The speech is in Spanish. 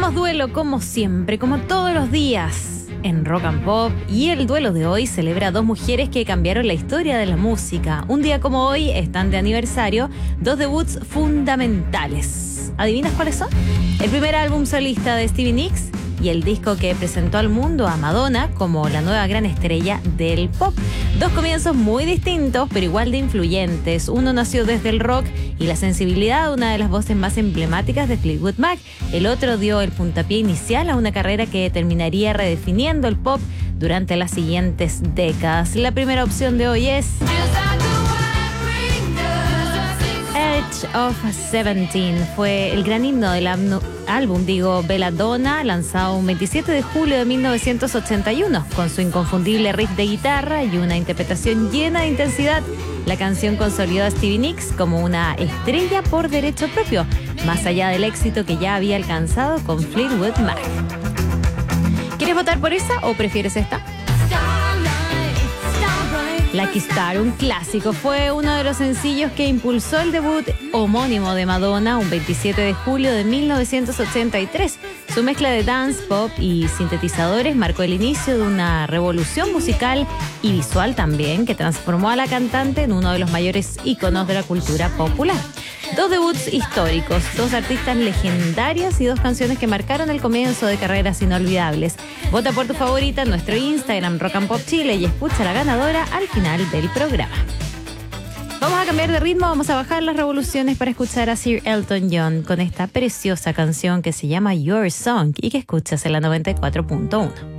Tenemos duelo como siempre, como todos los días en Rock and Pop, y el duelo de hoy celebra a dos mujeres que cambiaron la historia de la música. Un día como hoy están de aniversario dos debuts fundamentales. ¿Adivinas cuáles son? El primer álbum solista de Stevie Nicks y el disco que presentó al mundo a Madonna como la nueva gran estrella del pop. Dos comienzos muy distintos, pero igual de influyentes. Uno nació desde el rock y la sensibilidad de una de las voces más emblemáticas de Fleetwood Mac. El otro dio el puntapié inicial a una carrera que terminaría redefiniendo el pop durante las siguientes décadas. La primera opción de hoy es Edge of 17. Fue el gran himno del álbum Belladonna, lanzado un 27 de julio de 1981. Con su inconfundible riff de guitarra y una interpretación llena de intensidad, la canción consolidó a Stevie Nicks como una estrella por derecho propio, más allá del éxito que ya había alcanzado con Fleetwood Mac. ¿Quieres votar por esa o prefieres esta? Lucky Star, un clásico, fue uno de los sencillos que impulsó el debut homónimo de Madonna un 27 de julio de 1983. Su mezcla de dance, pop y sintetizadores marcó el inicio de una revolución musical y visual también, que transformó a la cantante en uno de los mayores íconos de la cultura popular. Dos debuts históricos, dos artistas legendarias y dos canciones que marcaron el comienzo de carreras inolvidables. Vota por tu favorita en nuestro Instagram Rock and Pop Chile y escucha a la ganadora al final del programa. Vamos a cambiar de ritmo, vamos a bajar las revoluciones para escuchar a Sir Elton John con esta preciosa canción que se llama Your Song y que escuchas en la 94.1.